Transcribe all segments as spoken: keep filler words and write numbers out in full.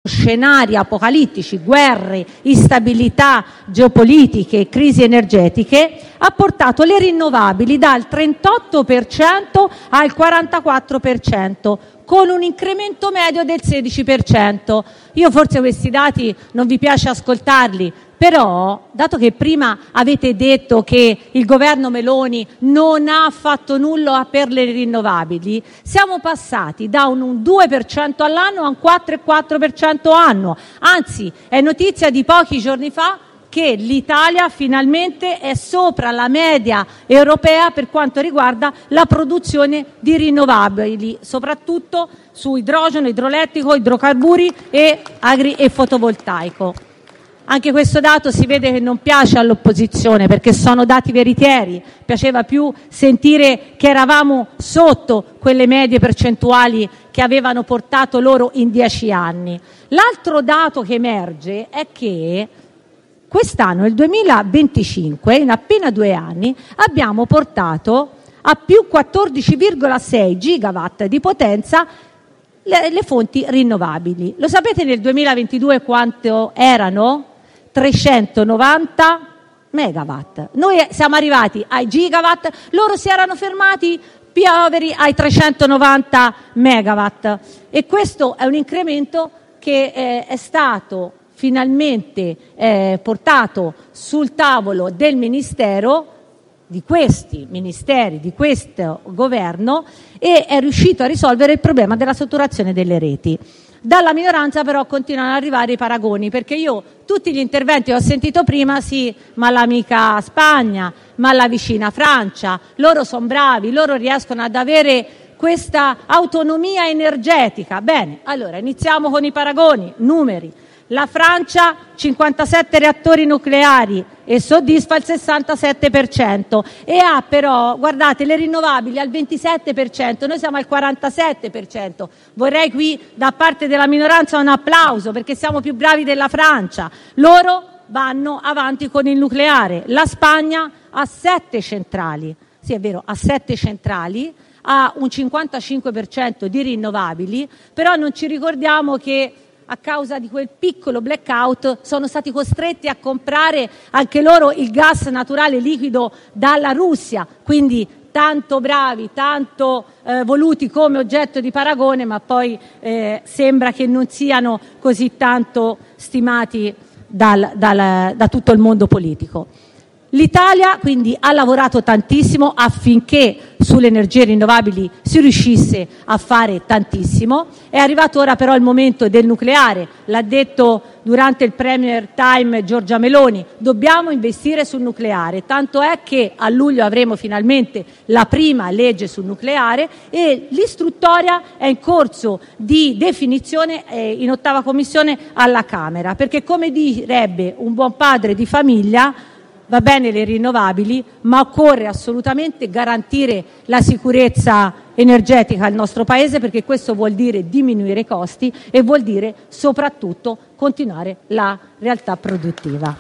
scenari apocalittici, guerre, instabilità geopolitiche, crisi energetiche, ha portato le rinnovabili dal trentotto per cento al quarantaquattro per cento, con un incremento medio del sedici per cento. Io forse questi dati non vi piace ascoltarli, però, dato che prima avete detto che il governo Meloni non ha fatto nulla per le rinnovabili, siamo passati da un due per cento all'anno a un quattro virgola quattro per cento annuo. Anzi, è notizia di pochi giorni fa che l'Italia finalmente è sopra la media europea per quanto riguarda la produzione di rinnovabili, soprattutto su idrogeno, idroelettrico, idrocarburi e agri e fotovoltaico. Anche questo dato si vede che non piace all'opposizione, perché sono dati veritieri. Piaceva più sentire che eravamo sotto quelle medie percentuali che avevano portato loro in dieci anni. L'altro dato che emerge è che quest'anno, nel duemilaventicinque, in appena due anni, abbiamo portato a più quattordici virgola sei gigawatt di potenza le, le fonti rinnovabili. Lo sapete nel duemilaventidue quanto erano? trecentonovanta megawatt. Noi siamo arrivati ai gigawatt, loro si erano fermati poveri ai trecentonovanta megawatt, e questo è un incremento che eh, è stato finalmente eh, portato sul tavolo del Ministero, di questi ministeri, di questo governo, e è riuscito a risolvere il problema della saturazione delle reti. Dalla minoranza però continuano ad arrivare i paragoni, perché io tutti gli interventi che ho sentito prima, sì, ma l'amica Spagna, ma la vicina Francia, loro sono bravi, loro riescono ad avere questa autonomia energetica. Bene, allora iniziamo con i paragoni, numeri. La Francia cinquantasette reattori nucleari e soddisfa il sessantasette per cento, e ha però, guardate, le rinnovabili al ventisette per cento, noi siamo al quarantasette per cento. Vorrei qui da parte della minoranza un applauso, perché siamo più bravi della Francia. Loro vanno avanti con il nucleare. La Spagna ha sette centrali, sì è vero, ha sette centrali, ha un cinquantacinque per cento di rinnovabili, però non ci ricordiamo che a causa di quel piccolo blackout sono stati costretti a comprare anche loro il gas naturale liquido dalla Russia, quindi tanto bravi, tanto eh, voluti come oggetto di paragone, ma poi eh, sembra che non siano così tanto stimati dal, dal, da tutto il mondo politico. L'Italia quindi ha lavorato tantissimo affinché sulle energie rinnovabili si riuscisse a fare tantissimo. È arrivato ora però il momento del nucleare, l'ha detto durante il Premier Time Giorgia Meloni, dobbiamo investire sul nucleare, tanto è che a luglio avremo finalmente la prima legge sul nucleare e l'istruttoria è in corso di definizione eh, in ottava commissione alla Camera, perché come direbbe un buon padre di famiglia, va bene le rinnovabili, ma occorre assolutamente garantire la sicurezza energetica al nostro Paese, perché questo vuol dire diminuire i costi e vuol dire soprattutto continuare la realtà produttiva.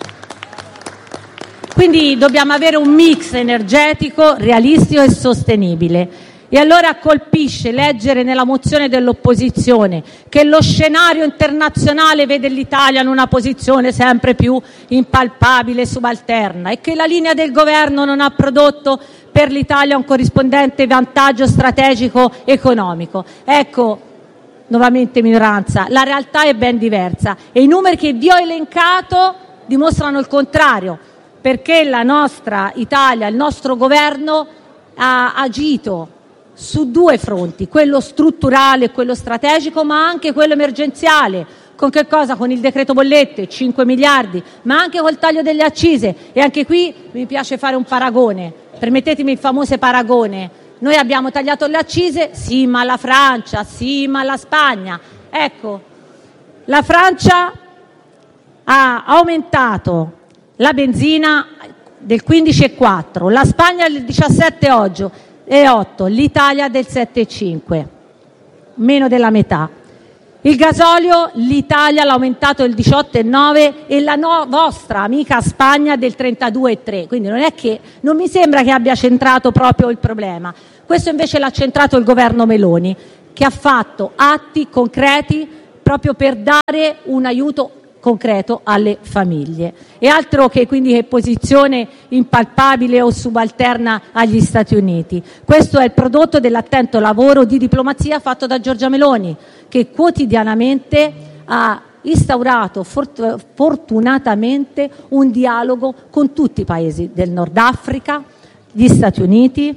Quindi dobbiamo avere un mix energetico realistico e sostenibile. E allora colpisce leggere nella mozione dell'opposizione che lo scenario internazionale vede l'Italia in una posizione sempre più impalpabile e subalterna e che la linea del governo non ha prodotto per l'Italia un corrispondente vantaggio strategico economico. Ecco, nuovamente minoranza, la realtà è ben diversa e i numeri che vi ho elencato dimostrano il contrario, perché la nostra Italia, il nostro governo ha agito su due fronti, quello strutturale e quello strategico, ma anche quello emergenziale. Con che cosa? Con il decreto bollette, cinque miliardi, ma anche col taglio delle accise. E anche qui mi piace fare un paragone, permettetemi il famoso paragone. Noi abbiamo tagliato le accise, sì, ma la Francia, sì, ma la Spagna. Ecco, la Francia ha aumentato la benzina del quindici virgola quattro, la Spagna del diciassette virgola otto, l'Italia del sette virgola cinque, meno della metà. Il gasolio l'Italia l'ha aumentato del diciotto virgola nove e la no- vostra amica Spagna del trentadue virgola tre, quindi non è che non mi sembra che abbia centrato proprio il problema. Questo invece l'ha centrato il governo Meloni, che ha fatto atti concreti proprio per dare un aiuto concreto alle famiglie. E altro che quindi che posizione impalpabile o subalterna agli Stati Uniti. Questo è il prodotto dell'attento lavoro di diplomazia fatto da Giorgia Meloni, che quotidianamente ha instaurato fort- fortunatamente un dialogo con tutti i paesi del Nord Africa, gli Stati Uniti,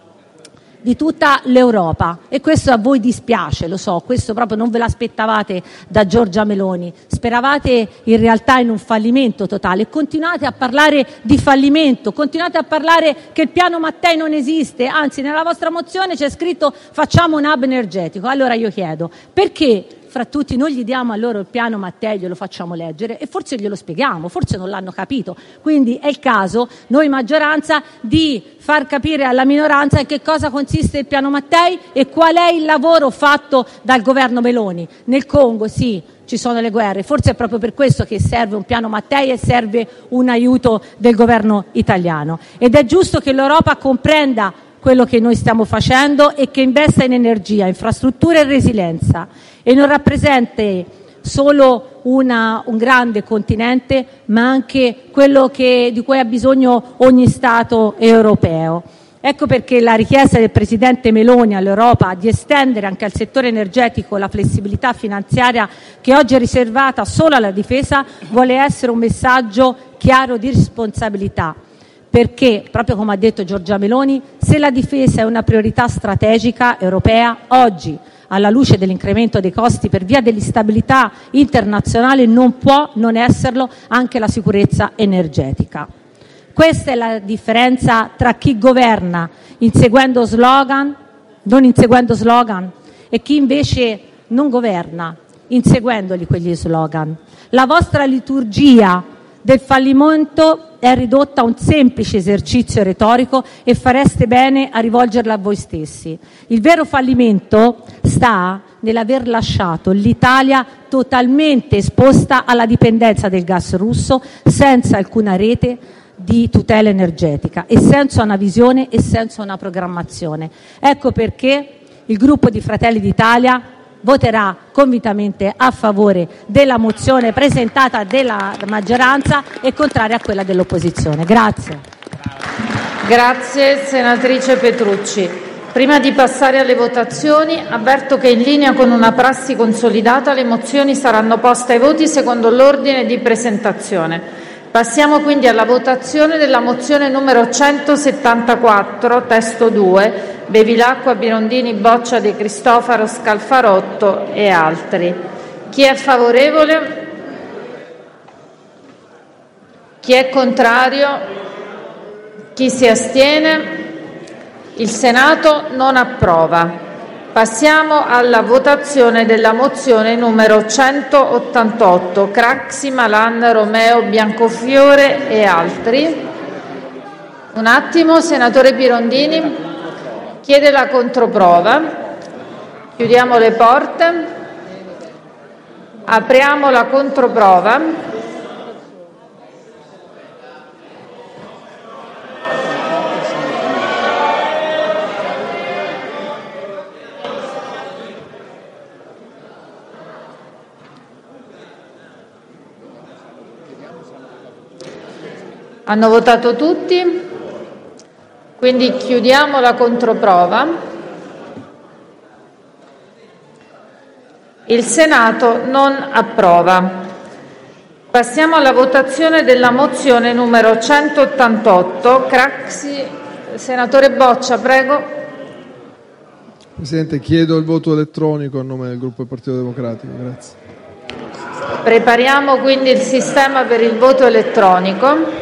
di tutta l'Europa. E questo a voi dispiace, lo so, questo proprio non ve l'aspettavate da Giorgia Meloni, speravate in realtà in un fallimento totale. Continuate a parlare di fallimento, continuate a parlare che il piano Mattei non esiste, anzi nella vostra mozione c'è scritto facciamo un hub energetico. Allora io chiedo, perché fra tutti noi gli diamo a loro il piano Mattei, glielo facciamo leggere e forse glielo spieghiamo, forse non l'hanno capito. Quindi è il caso, noi maggioranza, di far capire alla minoranza in che cosa consiste il piano Mattei e qual è il lavoro fatto dal governo Meloni. Nel Congo sì, ci sono le guerre, forse è proprio per questo che serve un piano Mattei e serve un aiuto del governo italiano. Ed è giusto che l'Europa comprenda quello che noi stiamo facendo e che investa in energia, infrastrutture e resilienza e non rappresenti solo una, un grande continente, ma anche quello che, di cui ha bisogno ogni Stato europeo. Ecco perché la richiesta del Presidente Meloni all'Europa di estendere anche al settore energetico la flessibilità finanziaria che oggi è riservata solo alla difesa vuole essere un messaggio chiaro di responsabilità. Perché, proprio come ha detto Giorgia Meloni, se la difesa è una priorità strategica europea, oggi, alla luce dell'incremento dei costi per via dell'instabilità internazionale, non può non esserlo anche la sicurezza energetica. Questa è la differenza tra chi governa inseguendo slogan, non inseguendo slogan, e chi invece non governa inseguendoli quegli slogan. La vostra liturgia del fallimento è ridotta a un semplice esercizio retorico e fareste bene a rivolgerla a voi stessi. Il vero fallimento sta nell'aver lasciato l'Italia totalmente esposta alla dipendenza del gas russo, senza alcuna rete di tutela energetica e senza una visione e senza una programmazione. Ecco perché il gruppo di Fratelli d'Italia voterà convintamente a favore della mozione presentata dalla maggioranza e contraria a quella dell'opposizione. Grazie. Grazie senatrice Petrucci. Prima di passare alle votazioni, avverto che in linea con una prassi consolidata le mozioni saranno poste ai voti secondo l'ordine di presentazione. Passiamo quindi alla votazione della mozione numero centosettantaquattro, testo due, Bevilacqua, Birondini, Boccia, De Cristofaro, Scalfarotto e altri. Chi è favorevole? Chi è contrario? Chi si astiene? Il Senato non approva. Passiamo alla votazione della mozione numero centottantotto, Craxi, Malan, Romeo, Biancofiore e altri. Un attimo, senatore Pirondini, chiede la controprova. Chiudiamo le porte. Apriamo la controprova. Hanno votato tutti? Quindi chiudiamo la controprova. Il Senato non approva. Passiamo alla votazione della mozione numero centottantotto. Craxi, senatore Boccia, prego. Presidente, chiedo il voto elettronico a nome del gruppo del Partito Democratico. Grazie. Prepariamo quindi il sistema per il voto elettronico.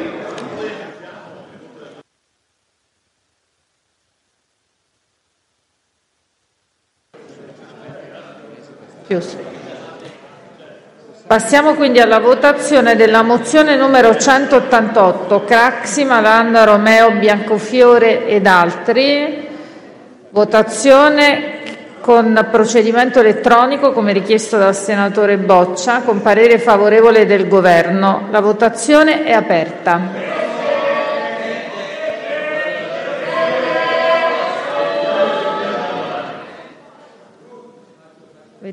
Chiuso. Passiamo quindi alla votazione della mozione numero centottantotto, Craxi, Malan, Romeo, Biancofiore ed altri. Votazione con procedimento elettronico, come richiesto dal senatore Boccia, con parere favorevole del Governo. La votazione è aperta.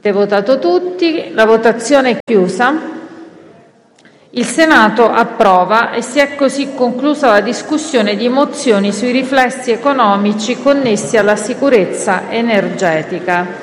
Avete votato tutti, la votazione è chiusa. Il Senato approva e si è così conclusa la discussione di mozioni sui riflessi economici connessi alla sicurezza energetica.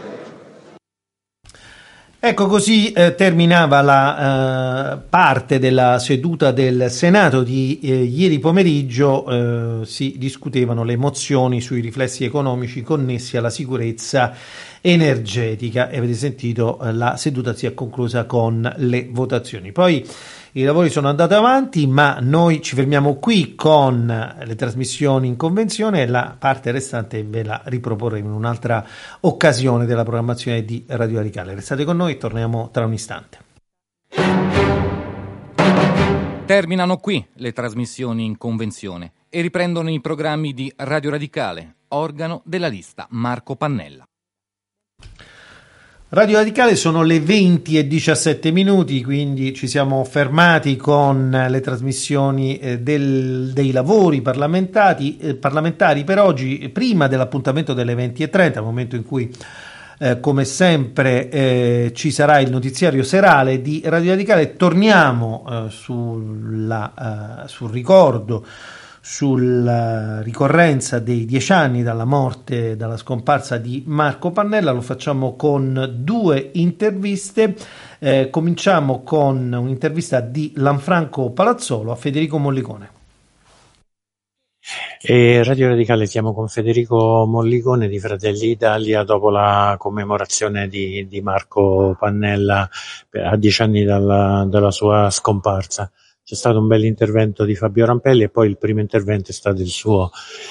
Ecco, così eh, terminava la eh, parte della seduta del Senato di eh, ieri pomeriggio. Eh, si discutevano le mozioni sui riflessi economici connessi alla sicurezza energetica e avete sentito eh, la seduta si è conclusa con le votazioni. Poi i lavori sono andati avanti, ma noi ci fermiamo qui con le trasmissioni in convenzione e la parte restante ve la riproporremo in un'altra occasione della programmazione di Radio Radicale. Restate con noi, torniamo tra un istante. Terminano qui le trasmissioni in convenzione e riprendono i programmi di Radio Radicale, organo della lista Marco Pannella. Radio Radicale, sono le venti e diciassette minuti, quindi ci siamo fermati con le trasmissioni eh, del, dei lavori parlamentari, eh, parlamentari per oggi, prima dell'appuntamento delle venti e trenta, momento in cui eh, come sempre eh, ci sarà il notiziario serale di Radio Radicale. Torniamo eh, sulla, eh, sul ricordo, sulla ricorrenza dei dieci anni dalla morte, dalla scomparsa di Marco Pannella. Lo facciamo con due interviste. Eh, cominciamo con un'intervista di Lanfranco Palazzolo a Federico Mollicone. E Radio Radicale, siamo con Federico Mollicone di Fratelli Italia dopo la commemorazione di, di Marco Pannella a dieci anni dalla, dalla sua scomparsa. C'è stato un bel intervento di Fabio Rampelli e poi il primo intervento è stato il suo.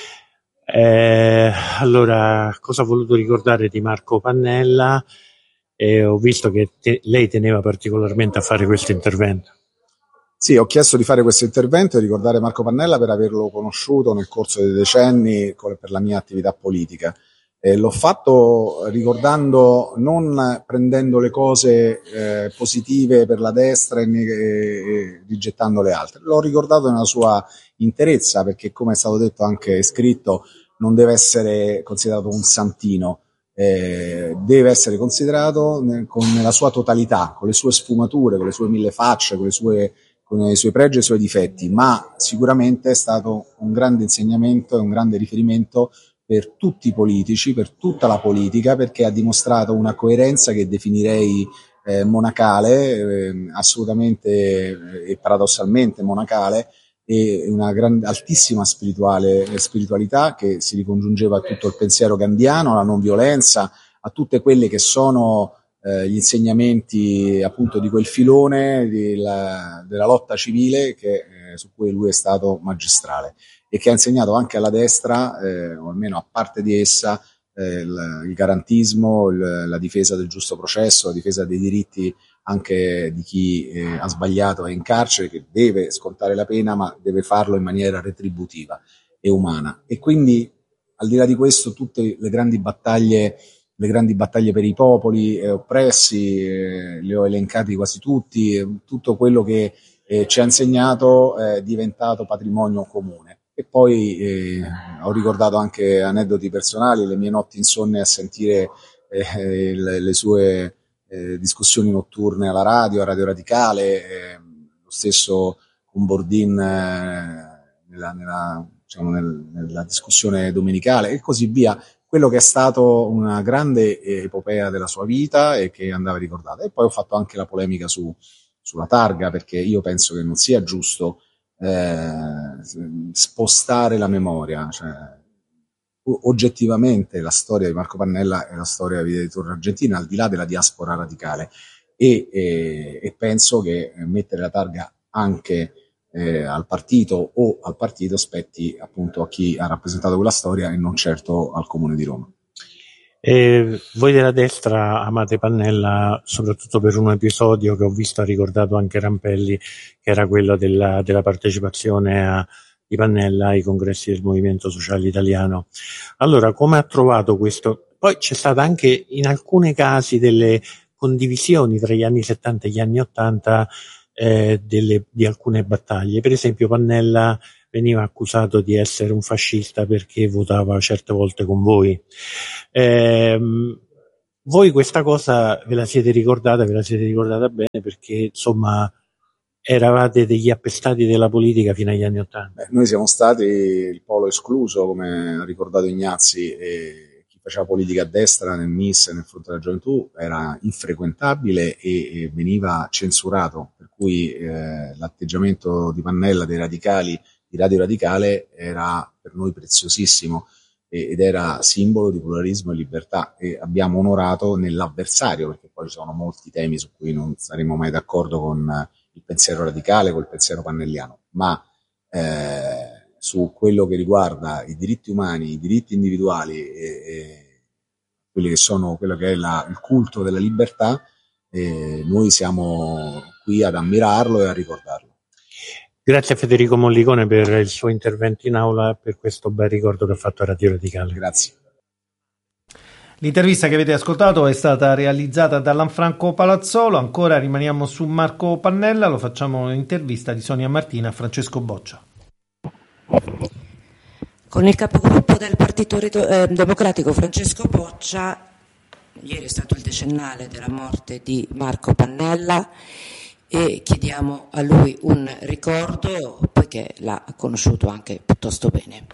Eh, allora, cosa ho voluto ricordare di Marco Pannella? Eh, ho visto che te, lei teneva particolarmente a fare questo intervento. Sì, ho chiesto di fare questo intervento e ricordare Marco Pannella per averlo conosciuto nel corso dei decenni per la mia attività politica. Eh, l'ho fatto ricordando, non prendendo le cose eh, positive per la destra e, e, e rigettando le altre. L'ho ricordato nella sua interezza perché, come è stato detto anche scritto, non deve essere considerato un santino, eh, deve essere considerato nel, con, nella sua totalità, con le sue sfumature, con le sue mille facce, con le sue, con i suoi pregi e i suoi difetti, ma sicuramente è stato un grande insegnamento e un grande riferimento per tutti i politici, per tutta la politica, perché ha dimostrato una coerenza che definirei eh, monacale, eh, assolutamente eh, e paradossalmente monacale, e una grande, altissima spirituale, spiritualità che si ricongiungeva a tutto il pensiero gandhiano, alla non violenza, a tutte quelle che sono eh, gli insegnamenti appunto di quel filone della, della lotta civile che, eh, su cui lui è stato magistrale, e che ha insegnato anche alla destra, eh, o almeno a parte di essa, eh, il, il garantismo, il, la difesa del giusto processo, la difesa dei diritti anche di chi eh, ha sbagliato, è in carcere, che deve scontare la pena, ma deve farlo in maniera retributiva e umana. E quindi, al di là di questo, tutte le grandi battaglie, le grandi battaglie per i popoli eh, oppressi, eh, le ho elencati quasi tutti, eh, tutto quello che eh, ci ha insegnato è diventato patrimonio comune. E poi eh, ho ricordato anche aneddoti personali, le mie notti insonne a sentire eh, le, le sue eh, discussioni notturne alla radio, a Radio Radicale, eh, lo stesso con Bordin eh, nella, nella, diciamo, nel, nella discussione domenicale e così via. Quello che è stato una grande epopea della sua vita e che andava ricordata. E poi ho fatto anche la polemica su, sulla targa, perché io penso che non sia giusto Eh, spostare la memoria, cioè, oggettivamente la storia di Marco Pannella è la storia della vita di Torre Argentina, al di là della diaspora radicale, e, e, e penso che mettere la targa anche eh, al partito o al partito spetti appunto a chi ha rappresentato quella storia e non certo al Comune di Roma. E voi della destra amate Pannella soprattutto per un episodio che ho visto, ha ricordato anche Rampelli, che era quello della, della partecipazione a, di Pannella ai congressi del Movimento Sociale Italiano. Allora, come ha trovato questo? Poi c'è stata anche in alcuni casi delle condivisioni tra gli anni settanta e gli anni ottanta eh, delle, di alcune battaglie. Per esempio Pannella veniva accusato di essere un fascista perché votava certe volte con voi. Eh, Voi questa cosa ve la siete ricordata, ve la siete ricordata bene perché insomma eravate degli appestati della politica fino agli anni Ottanta. Noi siamo stati il polo escluso, come ha ricordato Ignazzi, e chi faceva politica a destra nel M I S e nel Fronte della Gioventù era infrequentabile e, e veniva censurato, per cui eh, l'atteggiamento di Pannella, dei radicali, di Radio Radicale, era per noi preziosissimo ed era simbolo di pluralismo e libertà, e abbiamo onorato nell'avversario, perché poi ci sono molti temi su cui non saremo mai d'accordo con il pensiero radicale, col pensiero pannelliano, ma eh, su quello che riguarda i diritti umani, i diritti individuali e, e quelli che sono quello che è la, il culto della libertà, eh, noi siamo qui ad ammirarlo e a ricordarlo. Grazie a Federico Mollicone per il suo intervento in aula e per questo bel ricordo che ha fatto a Radio Radicale. Grazie. L'intervista che avete ascoltato è stata realizzata da Lanfranco Palazzolo. Ancora rimaniamo su Marco Pannella, lo facciamo l'intervista di Sonia Martina a Francesco Boccia. Con il capogruppo del Partito eh, Democratico Francesco Boccia, ieri è stato il decennale della morte di Marco Pannella e chiediamo a lui un ricordo, poiché l'ha conosciuto anche piuttosto bene.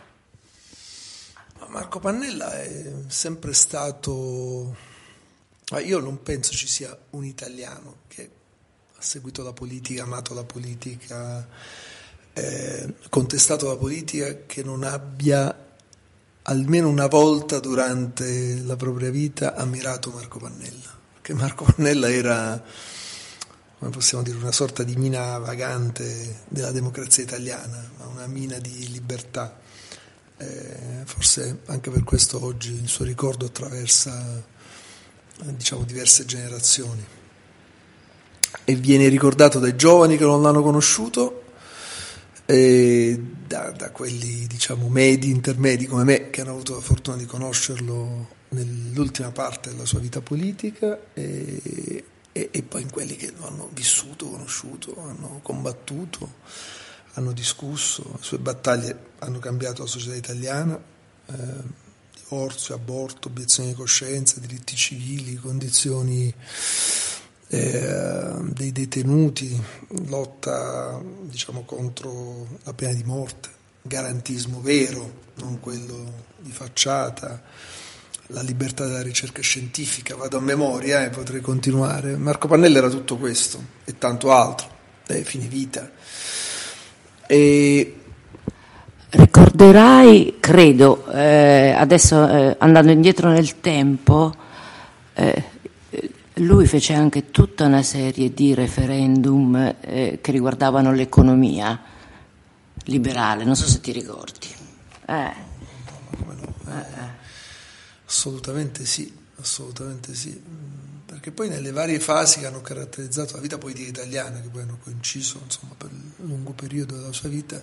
Marco Pannella è sempre stato, io non penso ci sia un italiano che ha seguito la politica, amato la politica, eh, contestato la politica, che non abbia almeno una volta durante la propria vita ammirato Marco Pannella, perché Marco Pannella era, come possiamo dire, una sorta di mina vagante della democrazia italiana, ma una mina di libertà. Eh, forse anche per questo oggi il suo ricordo attraversa eh, diciamo diverse generazioni e viene ricordato dai giovani che non l'hanno conosciuto e da, da quelli diciamo medi, intermedi come me, che hanno avuto la fortuna di conoscerlo nell'ultima parte della sua vita politica e, e, e poi in quelli che lo hanno vissuto, conosciuto, hanno combattuto, hanno discusso, le sue battaglie hanno cambiato la società italiana, eh, divorzio, aborto, obiezione di coscienza, diritti civili, condizioni eh, dei detenuti, lotta diciamo contro la pena di morte, garantismo vero, non quello di facciata, la libertà della ricerca scientifica, vado a memoria e eh, potrei continuare. Marco Pannella era tutto questo e tanto altro, eh, fine vita. E ricorderai, credo, eh, adesso eh, andando indietro nel tempo, eh, lui fece anche tutta una serie di referendum eh, che riguardavano l'economia liberale, non so se ti ricordi. Eh. Come no? Eh, eh. Assolutamente sì, assolutamente sì, perché poi nelle varie fasi che hanno caratterizzato la vita politica italiana, che poi hanno coinciso insomma per il lungo periodo della sua vita,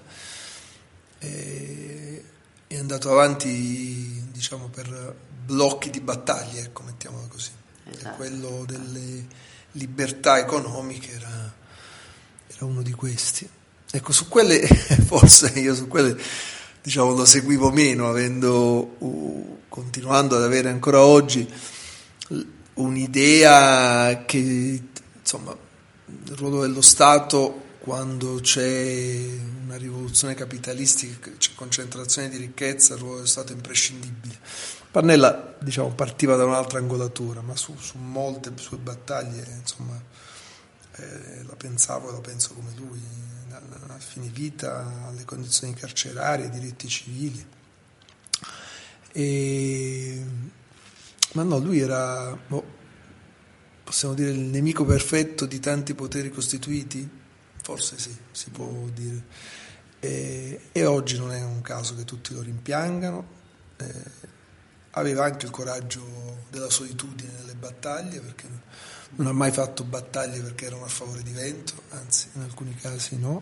è, è andato avanti diciamo per blocchi di battaglie, ecco, mettiamola così. Esatto. E quello delle libertà economiche era, era uno di questi. Ecco, su quelle forse io su quelle diciamo lo seguivo meno, avendo uh, continuando ad avere ancora oggi un'idea che insomma il ruolo dello Stato quando c'è una rivoluzione capitalistica, c'è concentrazione di ricchezza, il ruolo dello Stato è imprescindibile. Pannella diciamo partiva da un'altra angolatura, ma su, su molte sue battaglie insomma eh, la pensavo e la penso come lui, dalla fine vita alle condizioni carcerarie, ai diritti civili. E ma no, lui era, oh, possiamo dire, il nemico perfetto di tanti poteri costituiti? Forse sì, si può dire. E, e oggi non è un caso che tutti lo rimpiangano. Eh, aveva anche il coraggio della solitudine nelle battaglie, perché non ha mai fatto battaglie perché erano a favore di vento, anzi in alcuni casi no.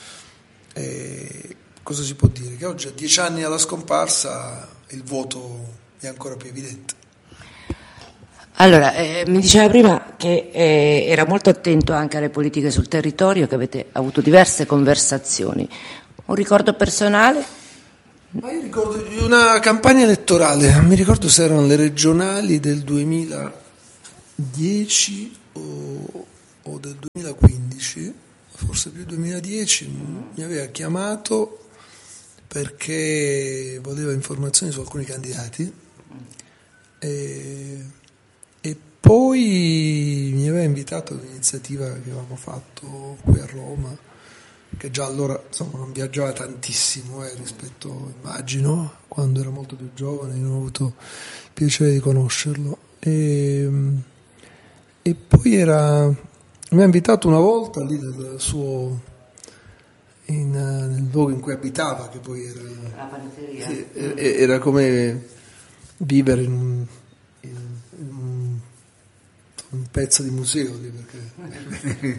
E cosa si può dire? Che oggi a dieci anni dalla scomparsa il vuoto è ancora più evidente. Allora, eh, mi diceva prima che eh, era molto attento anche alle politiche sul territorio, che avete avuto diverse conversazioni. Un ricordo personale? Ma io ricordo una campagna elettorale, mi ricordo se erano le regionali del duemila, duemiladieci o, o del duemilaquindici, forse più duemiladieci, mi aveva chiamato perché voleva informazioni su alcuni candidati e, e poi mi aveva invitato ad un'iniziativa che avevamo fatto qui a Roma, che già allora insomma non viaggiava tantissimo eh, rispetto, immagino, quando era molto più giovane. Io non ho avuto il piacere di conoscerlo e, e poi era mi ha invitato una volta lì nel suo in, nel luogo in cui abitava, che poi era la panetteria. Sì, era come vivere in un, in un, un pezzo di museo lì, perché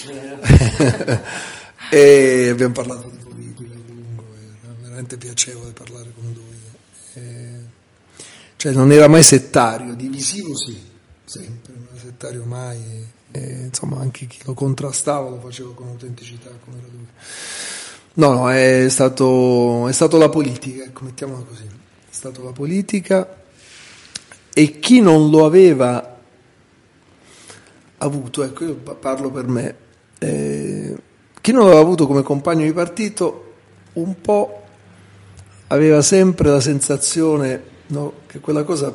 e abbiamo parlato di politica a lungo, era veramente piacevole parlare con lui. E, cioè non era mai settario, divisivo sì, sempre, non era settario mai, e, insomma anche chi lo contrastava lo faceva con autenticità come era lui. No, no, è stato, è stato la politica, ecco, mettiamola così, è stato la politica, e chi non lo aveva avuto, ecco io parlo per me, eh, chi non l'aveva avuto come compagno di partito un po' aveva sempre la sensazione, no, che quella cosa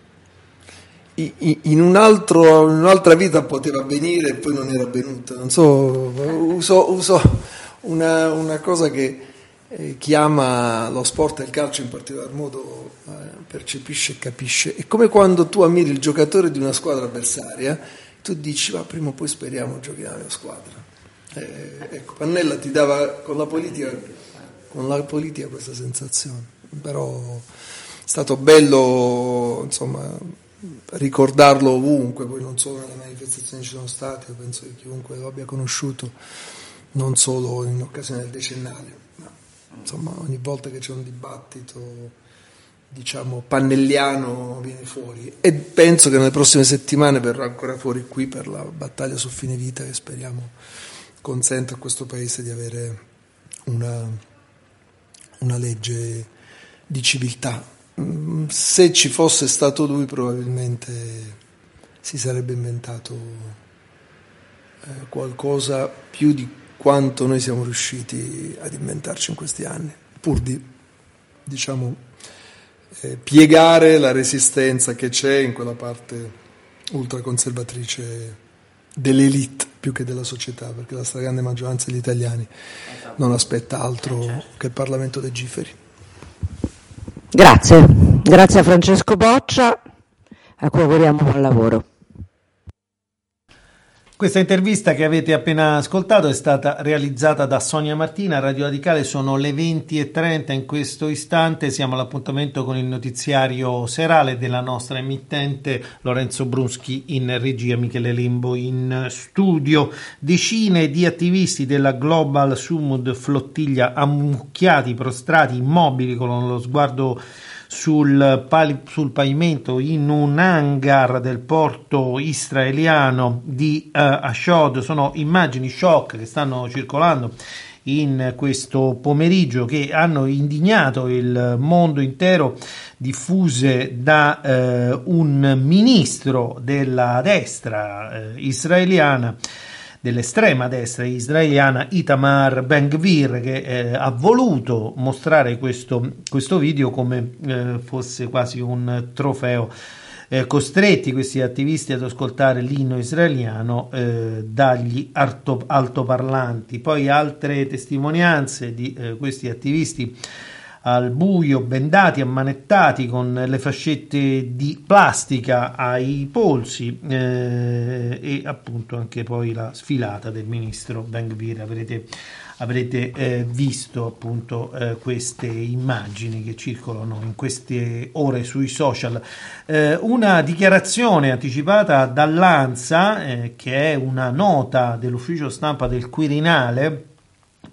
in, un altro, in un'altra vita poteva avvenire e poi non era avvenuta. Non so, uso, uso una, una cosa che eh, chi ama lo sport e il calcio in particolar modo eh, percepisce e capisce. È come quando tu ammiri il giocatore di una squadra avversaria, tu dici ma prima o poi speriamo giochi nella mia squadra. Eh, ecco, Pannella ti dava con la politica, con la politica questa sensazione, però è stato bello insomma ricordarlo ovunque, poi non solo nelle manifestazioni ci sono state, penso che chiunque lo abbia conosciuto, non solo in occasione del decennale, ma insomma ogni volta che c'è un dibattito diciamo pannelliano viene fuori, e penso che nelle prossime settimane verrà ancora fuori qui per la battaglia sul fine vita, che speriamo consente a questo paese di avere una, una legge di civiltà. Se ci fosse stato lui probabilmente si sarebbe inventato eh, qualcosa più di quanto noi siamo riusciti ad inventarci in questi anni, pur di diciamo eh, piegare la resistenza che c'è in quella parte ultraconservatrice dell'elite più che della società, perché la stragrande maggioranza degli italiani non aspetta altro che il Parlamento legiferi. Grazie, grazie a Francesco Boccia, a cui auguriamo buon lavoro. Questa intervista che avete appena ascoltato è stata realizzata da Sonia Martina. A Radio Radicale sono le venti e trenta in questo istante, siamo all'appuntamento con il notiziario serale della nostra emittente, Lorenzo Bruschi in regia, Michele Lembo in studio. Decine di attivisti della Global Sumud Flottiglia ammucchiati, prostrati, immobili con lo sguardo sul, pali, sul pavimento in un hangar del porto israeliano di uh, Ashdod. Sono immagini shock che stanno circolando in questo pomeriggio, che hanno indignato il mondo intero, diffuse da uh, un ministro della destra uh, israeliana, dell'estrema destra israeliana, Itamar Ben-Gvir, che eh, ha voluto mostrare questo, questo video come eh, fosse quasi un trofeo. Eh, costretti questi attivisti ad ascoltare l'inno israeliano eh, dagli alto, altoparlanti. Poi altre testimonianze di eh, questi attivisti al buio, bendati, ammanettati con le fascette di plastica ai polsi eh, e appunto anche poi la sfilata del ministro Ben-Gvir. Avrete, avrete eh, visto appunto eh, queste immagini che circolano in queste ore sui social. Eh, una dichiarazione anticipata dall'ANSA, eh, che è una nota dell'ufficio stampa del Quirinale,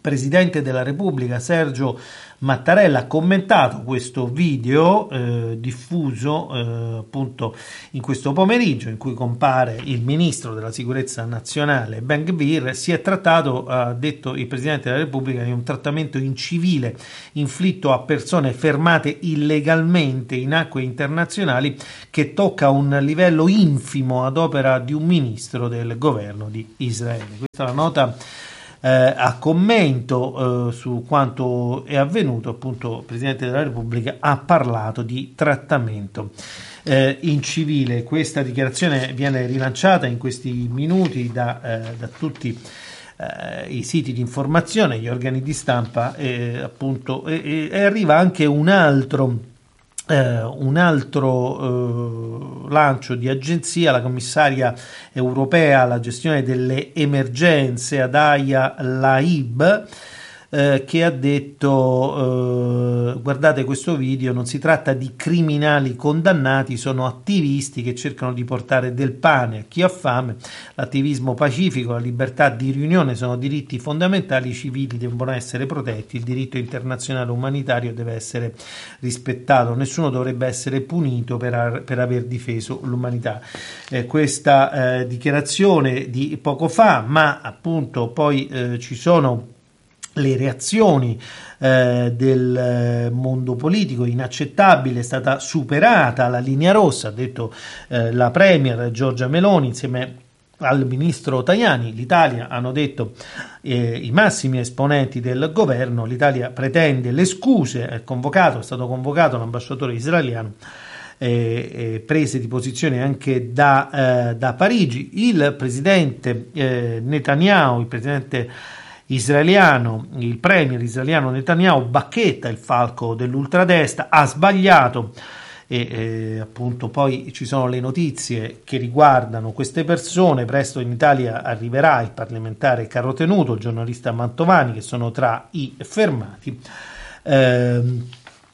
Presidente della Repubblica Sergio Mattarella ha commentato questo video eh, diffuso eh, appunto in questo pomeriggio, in cui compare il ministro della sicurezza nazionale Ben-Gvir. Si è trattato, ha detto il Presidente della Repubblica, di un trattamento incivile inflitto a persone fermate illegalmente in acque internazionali, che tocca un livello infimo ad opera di un ministro del governo di Israele. Questa è la nota Eh, a commento eh, su quanto è avvenuto. Appunto, il Presidente della Repubblica ha parlato di trattamento eh, in civile. Questa dichiarazione viene rilanciata in questi minuti da, eh, da tutti eh, i siti di informazione, gli organi di stampa, eh, appunto, e, e arriva anche un altro Eh, un altro eh, lancio di agenzia. La commissaria europea alla gestione delle emergenze, Adaia Laib, eh, che ha detto eh, guardate questo video, non si tratta di criminali condannati, sono attivisti che cercano di portare del pane a chi ha fame. L'attivismo pacifico, la libertà di riunione sono diritti fondamentali, i civili devono essere protetti, il diritto internazionale umanitario deve essere rispettato, nessuno dovrebbe essere punito per, per aver difeso l'umanità. Eh, questa eh, dichiarazione di poco fa, ma appunto poi eh, ci sono le reazioni eh, del mondo politico. Inaccettabile, è stata superata la linea rossa, ha detto eh, la premier Giorgia Meloni insieme al ministro Tajani. L'Italia, hanno detto eh, i massimi esponenti del governo, l'Italia pretende le scuse, è convocato, è stato convocato l'ambasciatore israeliano. Eh, eh, prese di posizione anche da, eh, da Parigi. Il presidente eh, Netanyahu, il presidente israeliano, il premier israeliano Netanyahu bacchetta il falco dell'ultradestra, ha sbagliato, e eh, appunto poi ci sono le notizie che riguardano queste persone. Presto in Italia arriverà il parlamentare Carrotenuto, il giornalista Mantovani, che sono tra i fermati. Eh,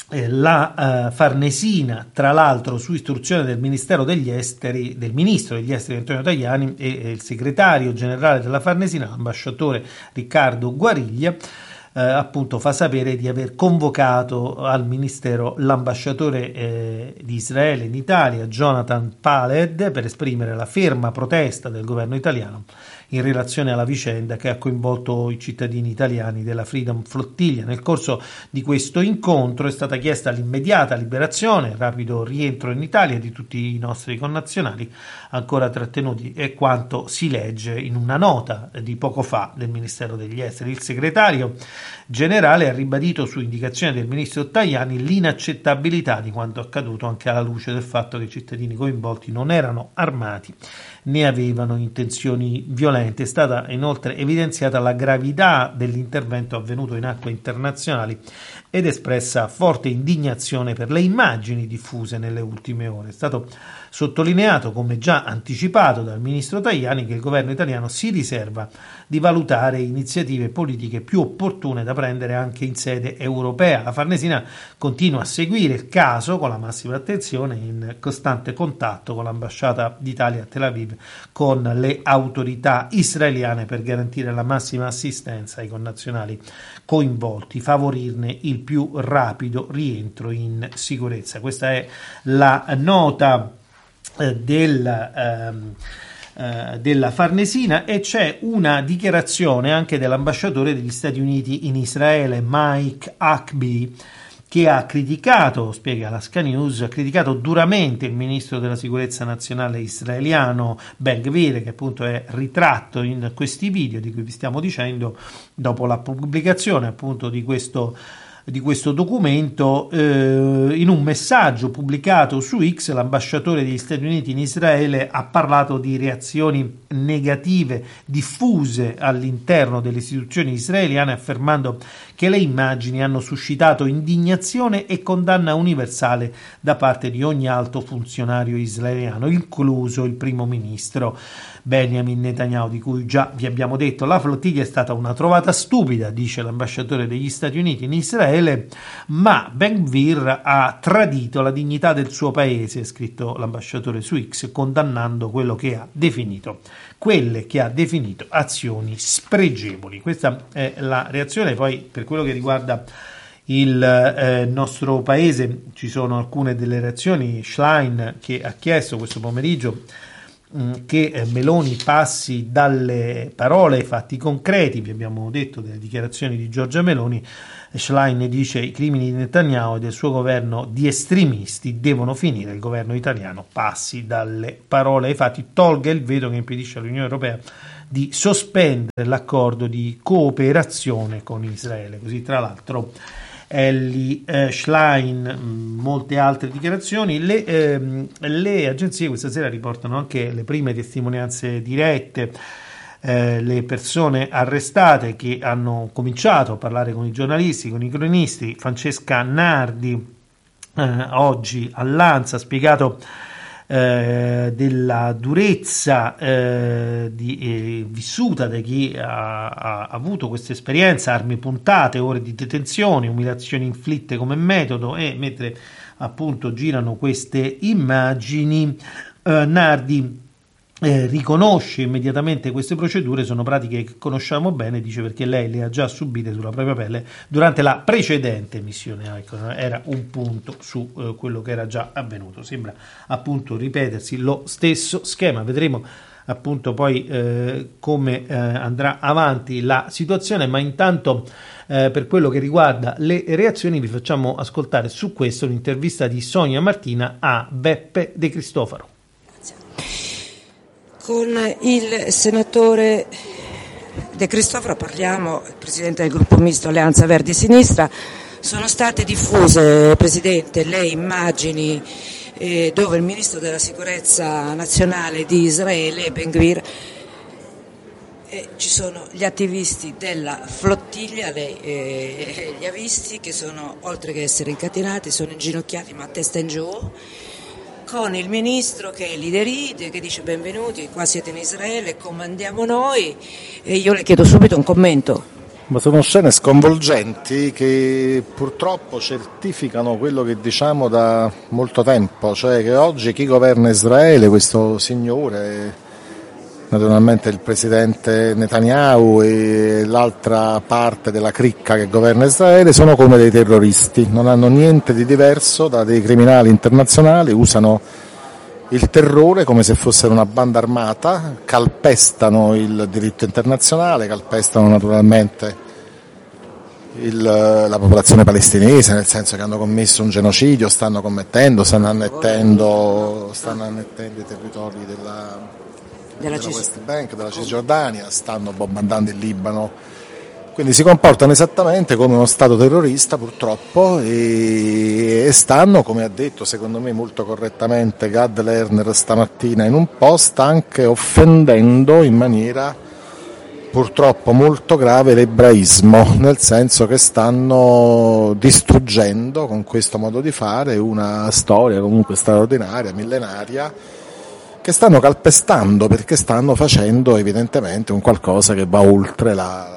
La uh, Farnesina, tra l'altro, su istruzione del Ministero degli Esteri, del Ministro degli Esteri Antonio Tajani, e, e il segretario generale della Farnesina, l'ambasciatore Riccardo Guariglia, eh, appunto fa sapere di aver convocato al Ministero l'ambasciatore eh, di Israele in Italia, Jonathan Paled, per esprimere la ferma protesta del governo italiano in relazione alla vicenda che ha coinvolto i cittadini italiani della Freedom Flottiglia. Nel corso di questo incontro è stata chiesta l'immediata liberazione, rapido rientro in Italia di tutti i nostri connazionali ancora trattenuti, è quanto si legge in una nota di poco fa del Ministero degli Esteri. Il segretario generale ha ribadito, su indicazione del ministro Tajani, l'inaccettabilità di quanto accaduto, anche alla luce del fatto che i cittadini coinvolti non erano armati né avevano intenzioni violente. È stata inoltre evidenziata la gravità dell'intervento avvenuto in acque internazionali ed espressa forte indignazione per le immagini diffuse nelle ultime ore. È stato sottolineato, come già anticipato dal ministro Tajani, che il governo italiano si riserva di valutare iniziative politiche più opportune da prendere anche in sede europea. La Farnesina continua a seguire il caso con la massima attenzione, in costante contatto con l'ambasciata d'Italia a Tel Aviv, con le autorità israeliane, per garantire la massima assistenza ai connazionali coinvolti, favorirne il più rapido rientro in sicurezza. Questa è la nota eh, del ehm, eh, della Farnesina, e c'è una dichiarazione anche dell'ambasciatore degli Stati Uniti in Israele, Mike Huckabee, che ha criticato, spiega la Sky News, ha criticato duramente il ministro della sicurezza nazionale israeliano Ben-Gvir, che appunto è ritratto in questi video di cui vi stiamo dicendo, dopo la pubblicazione appunto di questo di questo documento. Eh, in un messaggio pubblicato su X, l'ambasciatore degli Stati Uniti in Israele ha parlato di reazioni negative diffuse all'interno delle istituzioni israeliane, affermando che le immagini hanno suscitato indignazione e condanna universale da parte di ogni alto funzionario israeliano, incluso il primo ministro Benjamin Netanyahu, di cui già vi abbiamo detto. La flottiglia è stata una trovata stupida, dice l'ambasciatore degli Stati Uniti in Israele, Israele, ma Ben Gvir ha tradito la dignità del suo paese, ha scritto l'ambasciatore su X, condannando quello che ha definito, quelle che ha definito azioni spregevoli. Questa è la reazione. Poi, per quello che riguarda il eh, nostro paese, ci sono alcune delle reazioni. Schlein, che ha chiesto questo pomeriggio che Meloni passi dalle parole ai fatti concreti. Vi abbiamo detto delle dichiarazioni di Giorgia Meloni. Schlein dice: i crimini di Netanyahu e del suo governo di estremisti devono finire, il governo italiano passi dalle parole ai fatti, tolga il veto che impedisce all'Unione Europea di sospendere l'accordo di cooperazione con Israele. Così, tra l'altro, Elly eh, Schlein, mh, molte altre dichiarazioni. Le, ehm, le agenzie questa sera riportano anche le prime testimonianze dirette, eh, le persone arrestate che hanno cominciato a parlare con i giornalisti, con i cronisti. Francesca Nardi eh, oggi all'Ansa ha spiegato Eh, della durezza eh, di, eh, vissuta da chi ha, ha avuto questa esperienza, armi puntate, ore di detenzione, umiliazioni inflitte come metodo. E mentre appunto girano queste immagini, eh, Nardi Eh, riconosce immediatamente queste procedure sono pratiche che conosciamo bene, dice, perché lei le ha già subite sulla propria pelle durante la precedente missione. Ecco, era un punto su eh, quello che era già avvenuto. Sembra appunto ripetersi lo stesso schema. Vedremo appunto poi eh, come eh, andrà avanti la situazione, ma intanto eh, per quello che riguarda le reazioni vi facciamo ascoltare su questo l'intervista di Sonia Martina a Beppe De Cristofaro. Con il senatore De Cristofaro parliamo, presidente del gruppo misto Alleanza Verdi Sinistra. Sono state diffuse, Presidente, le immagini eh, dove il ministro della sicurezza nazionale di Israele, Ben Gvir, eh, ci sono gli attivisti della flottiglia, lei eh, li ha visti, che sono, oltre che essere incatenati, sono inginocchiati ma a testa in giù, con il ministro che li deride, che dice: benvenuti, qua siete in Israele, comandiamo noi. E io le chiedo subito un commento. Ma sono scene sconvolgenti che purtroppo certificano quello che diciamo da molto tempo, cioè che oggi chi governa Israele, questo signore, naturalmente il presidente Netanyahu e l'altra parte della cricca che governa Israele, sono come dei terroristi, non hanno niente di diverso da dei criminali internazionali, usano il terrore come se fossero una banda armata, calpestano il diritto internazionale, calpestano naturalmente il, la popolazione palestinese, nel senso che hanno commesso un genocidio, stanno commettendo, stanno annettendo, stanno annettendo i territori della... della West Bank, della Cisgiordania, stanno bombardando il Libano, quindi si comportano esattamente come uno Stato terrorista purtroppo e, e stanno, come ha detto secondo me molto correttamente Gad Lerner stamattina in un post, anche offendendo in maniera purtroppo molto grave l'ebraismo, nel senso che stanno distruggendo con questo modo di fare una storia comunque straordinaria, millenaria, che stanno calpestando perché stanno facendo evidentemente un qualcosa che va oltre la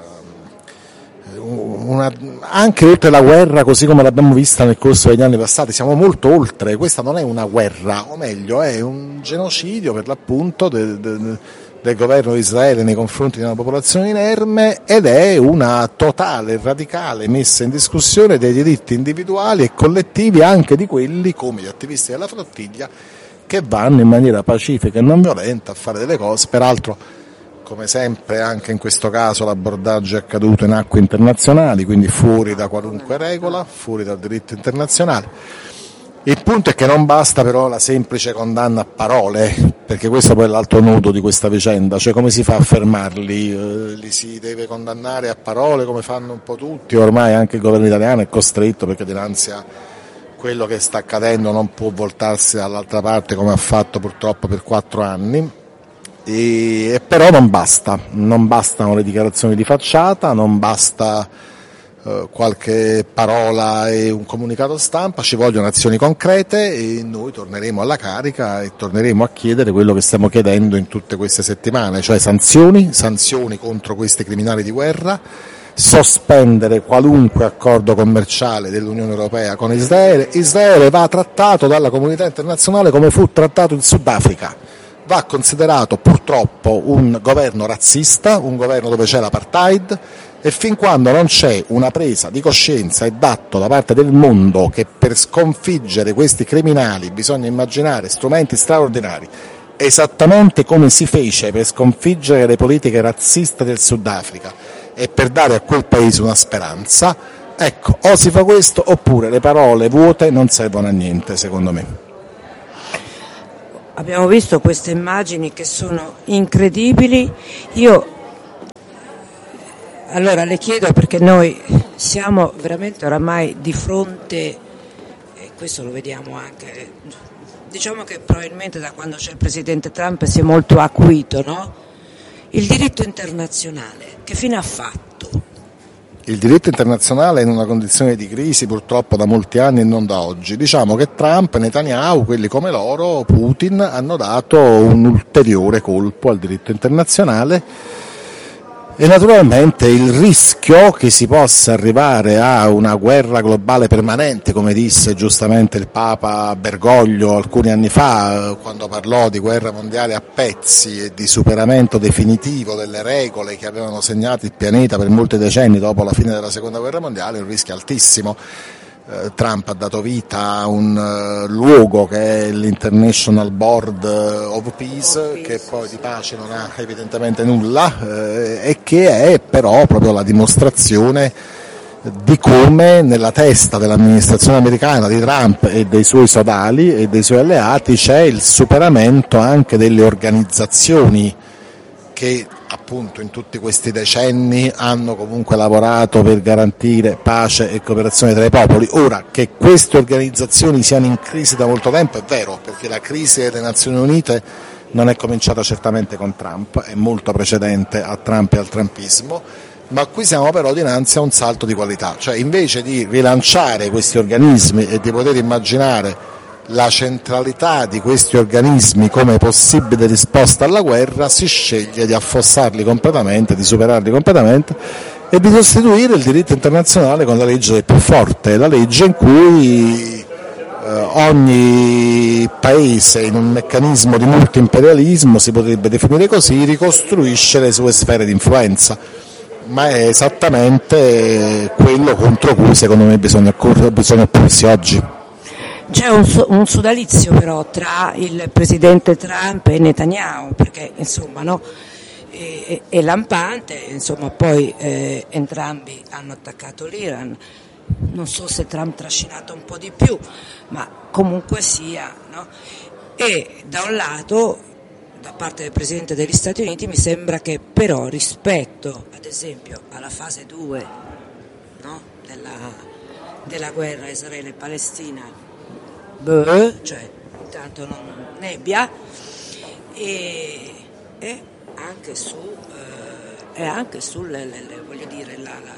una, anche oltre la guerra così come l'abbiamo vista nel corso degli anni passati. Siamo molto oltre, questa non è una guerra, o meglio è un genocidio per l'appunto del, del, del governo di Israele nei confronti di una popolazione inerme, ed è una totale, radicale messa in discussione dei diritti individuali e collettivi, anche di quelli come gli attivisti della flottiglia, che vanno in maniera pacifica e non violenta a fare delle cose. Peraltro, come sempre, anche in questo caso l'abbordaggio è accaduto in acque internazionali, quindi fuori da qualunque regola, fuori dal diritto internazionale. Il punto è che non basta però la semplice condanna a parole, perché questo poi è l'altro nodo di questa vicenda, cioè come si fa a fermarli? Eh, li si deve condannare a parole come fanno un po' tutti, ormai anche il governo italiano è costretto, perché dinanzi a quello che sta accadendo non può voltarsi dall'altra parte come ha fatto purtroppo per quattro anni, e, però non basta, non bastano le dichiarazioni di facciata, non basta eh, qualche parola e un comunicato stampa, ci vogliono azioni concrete, e noi torneremo alla carica e torneremo a chiedere quello che stiamo chiedendo in tutte queste settimane, cioè sanzioni, sanzioni contro questi criminali di guerra, sospendere qualunque accordo commerciale dell'Unione Europea con Israele. Israele va trattato dalla comunità internazionale come fu trattato il Sudafrica. Va considerato purtroppo un governo razzista, un governo dove c'è l'apartheid, e fin quando non c'è una presa di coscienza e d'atto da parte del mondo che per sconfiggere questi criminali bisogna immaginare strumenti straordinari, esattamente come si fece per sconfiggere le politiche razziste del Sudafrica e per dare a quel paese una speranza, ecco, o si fa questo oppure le parole vuote non servono a niente, secondo me. Abbiamo visto queste immagini che sono incredibili. Io allora le chiedo, perché noi siamo veramente oramai di fronte, e questo lo vediamo anche, diciamo che probabilmente da quando c'è il presidente Trump si è molto acuito, no? Il diritto internazionale, che fine ha fatto? Il diritto internazionale è in una condizione di crisi purtroppo da molti anni e non da oggi. Diciamo che Trump, Netanyahu, quelli come loro, Putin, hanno dato un ulteriore colpo al diritto internazionale e naturalmente il rischio che si possa arrivare a una guerra globale permanente, come disse giustamente il Papa Bergoglio alcuni anni fa, quando parlò di guerra mondiale a pezzi e di superamento definitivo delle regole che avevano segnato il pianeta per molti decenni dopo la fine della seconda guerra mondiale, è un rischio altissimo. Trump ha dato vita a un uh, luogo che è l'International Board of Peace, che poi di pace non ha evidentemente nulla, eh, e che è però proprio la dimostrazione di come nella testa dell'amministrazione americana, di Trump e dei suoi sodali e dei suoi alleati, c'è il superamento anche delle organizzazioni che appunto in tutti questi decenni hanno comunque lavorato per garantire pace e cooperazione tra i popoli. Ora, che queste organizzazioni siano in crisi da molto tempo è vero, perché la crisi delle Nazioni Unite non è cominciata certamente con Trump, è molto precedente a Trump e al trumpismo, ma qui siamo però dinanzi a un salto di qualità, cioè invece di rilanciare questi organismi e di poter immaginare la centralità di questi organismi come possibile risposta alla guerra, si sceglie di affossarli completamente, di superarli completamente e di sostituire il diritto internazionale con la legge del più forte, la legge in cui eh, ogni paese in un meccanismo di multiimperialismo, si potrebbe definire così, ricostruisce le sue sfere di influenza. Ma è esattamente quello contro cui secondo me bisogna, bisogna opporsi oggi. C'è un, un sodalizio però tra il presidente Trump e Netanyahu, perché insomma no, è, è lampante, insomma poi eh, entrambi hanno attaccato l'Iran, non so se Trump trascinato un po' di più, ma comunque sia, no? E da un lato, da parte del presidente degli Stati Uniti, mi sembra che però rispetto ad esempio alla fase due, no? della, della guerra Israele-Palestina, cioè intanto non nebbia, e, e anche su eh, e anche sul le, le, voglio dire la, la,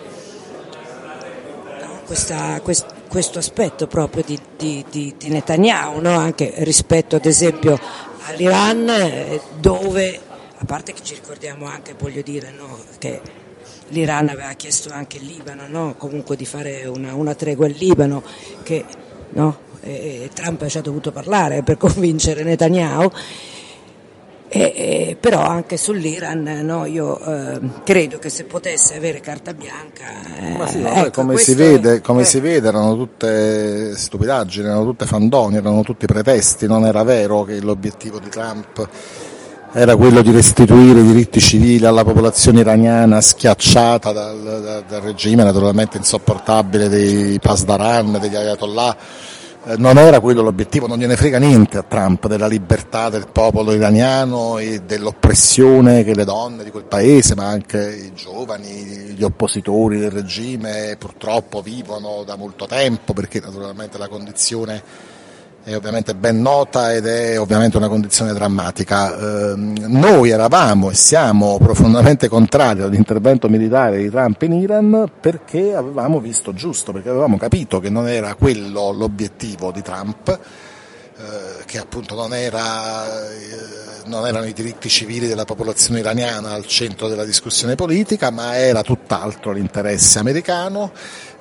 no, questa, quest, questo aspetto proprio di, di, di, di Netanyahu, no? Anche rispetto ad esempio all'Iran, dove a parte che ci ricordiamo anche, voglio dire, no, che l'Iran aveva chiesto anche il Libano, no? Comunque di fare una, una tregua al Libano, che no? E Trump ci ha dovuto parlare per convincere Netanyahu, e, e, però anche sull'Iran, no, io eh, credo che se potesse avere carta bianca, eh, ma sì, ecco, come, questo, si vede, come eh. si vede erano tutte stupidaggini, erano tutte fandonie, erano tutti pretesti, non era vero che l'obiettivo di Trump era quello di restituire i diritti civili alla popolazione iraniana schiacciata dal, dal, dal regime naturalmente insopportabile dei Pasdaran, degli Ayatollah. Non era quello l'obiettivo, non gliene frega niente a Trump della libertà del popolo iraniano e dell'oppressione che le donne di quel paese, ma anche i giovani, gli oppositori del regime purtroppo vivono da molto tempo, perché naturalmente la condizione è ovviamente ben nota ed è ovviamente una condizione drammatica. Eh, noi eravamo e siamo profondamente contrari all'intervento militare di Trump in Iran perché avevamo visto giusto, perché avevamo capito che non era quello l'obiettivo di Trump, eh, che appunto non, era, eh, non erano i diritti civili della popolazione iraniana al centro della discussione politica, ma era tutt'altro l'interesse americano.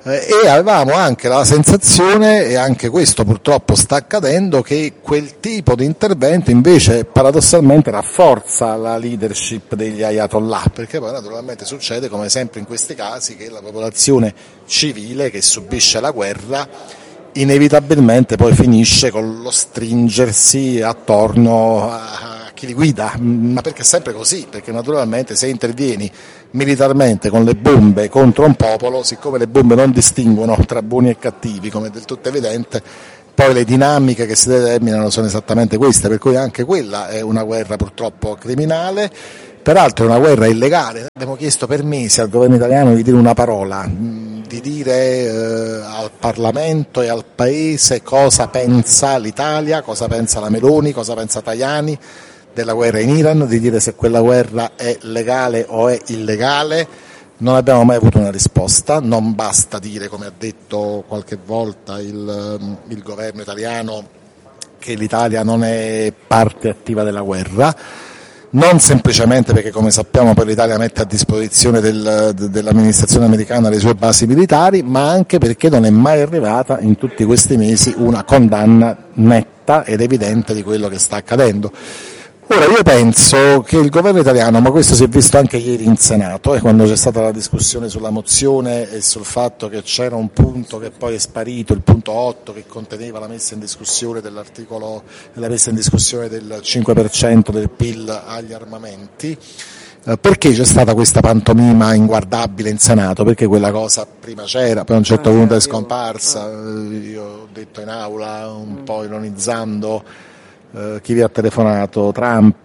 E avevamo anche la sensazione, e anche questo purtroppo sta accadendo, che quel tipo di intervento invece paradossalmente rafforza la leadership degli ayatollah, perché poi naturalmente succede, come sempre in questi casi, che la popolazione civile che subisce la guerra inevitabilmente poi finisce con lo stringersi attorno a chi li guida, ma perché è sempre così, perché naturalmente se intervieni militarmente con le bombe contro un popolo, siccome le bombe non distinguono tra buoni e cattivi, come è del tutto evidente, poi le dinamiche che si determinano sono esattamente queste, per cui anche quella è una guerra purtroppo criminale, peraltro è una guerra illegale. Abbiamo chiesto per mesi al governo italiano di dire una parola, di dire eh, al Parlamento e al Paese cosa pensa l'Italia, cosa pensa la Meloni, cosa pensa Tajani della guerra in Iran, di dire se quella guerra è legale o è illegale. Non abbiamo mai avuto una risposta. Non basta dire, come ha detto qualche volta il, il governo italiano, che l'Italia non è parte attiva della guerra, non semplicemente perché, come sappiamo, poi l'Italia mette a disposizione del, dell'amministrazione americana le sue basi militari, ma anche perché non è mai arrivata in tutti questi mesi una condanna netta ed evidente di quello che sta accadendo. Ora, io penso che il governo italiano, ma questo si è visto anche ieri in Senato, e quando c'è stata la discussione sulla mozione e sul fatto che c'era un punto che poi è sparito, il punto otto, che conteneva la messa in discussione dell'articolo, la messa in discussione del cinque per cento del P I L agli armamenti, eh, perché c'è stata questa pantomima inguardabile in Senato? Perché quella cosa prima c'era, poi a un certo punto è scomparsa, io ho detto in aula, un po' ironizzando, Uh, chi vi ha telefonato, Trump,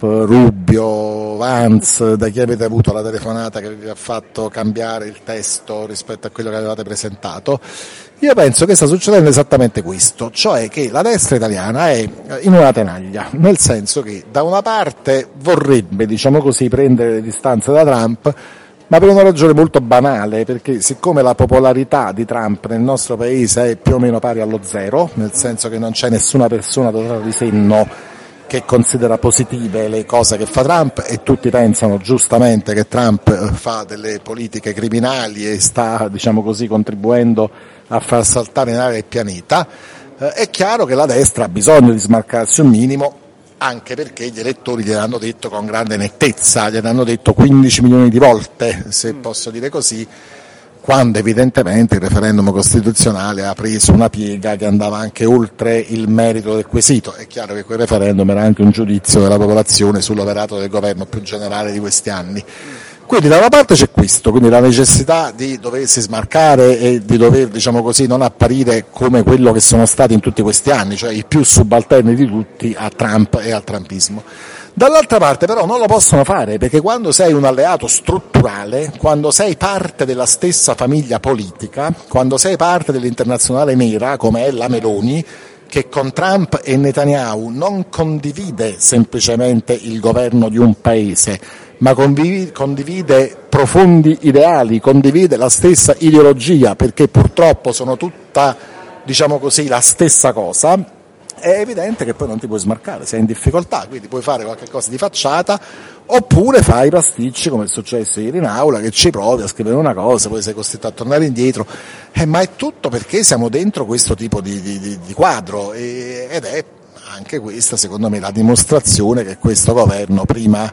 Rubio, Vance, da chi avete avuto la telefonata che vi ha fatto cambiare il testo rispetto a quello che avevate presentato? Io penso che sta succedendo esattamente questo, cioè che la destra italiana è in una tenaglia, nel senso che da una parte vorrebbe, diciamo così, prendere le distanze da Trump, ma per una ragione molto banale, perché siccome la popolarità di Trump nel nostro paese è più o meno pari allo zero, nel senso che non c'è nessuna persona dotata di senno che considera positive le cose che fa Trump, e tutti pensano giustamente che Trump fa delle politiche criminali e sta, diciamo così, contribuendo a far saltare in aria il pianeta, eh, è chiaro che la destra ha bisogno di smarcarsi un minimo, anche perché gli elettori gliel'hanno detto con grande nettezza, gliel'hanno detto quindici milioni di volte, se posso dire così, quando evidentemente il referendum costituzionale ha preso una piega che andava anche oltre il merito del quesito. È chiaro che quel referendum era anche un giudizio della popolazione sull'operato del governo più generale di questi anni. Quindi da una parte c'è questo, quindi la necessità di doversi smarcare e di dover, diciamo così, non apparire come quello che sono stati in tutti questi anni, cioè i più subalterni di tutti a Trump e al trumpismo. Dall'altra parte però non lo possono fare, perché quando sei un alleato strutturale, quando sei parte della stessa famiglia politica, quando sei parte dell'internazionale nera, come è la Meloni, che con Trump e Netanyahu non condivide semplicemente il governo di un paese, ma condivide profondi ideali, condivide la stessa ideologia, perché purtroppo sono tutta, diciamo così, la stessa cosa, è evidente che poi non ti puoi smarcare, sei in difficoltà, quindi puoi fare qualche cosa di facciata, oppure fai i pasticci come è successo ieri in aula, che ci provi a scrivere una cosa, poi sei costretto a tornare indietro, eh, ma è tutto perché siamo dentro questo tipo di, di, di, di quadro, e, ed è anche questa, secondo me, la dimostrazione che questo governo prima,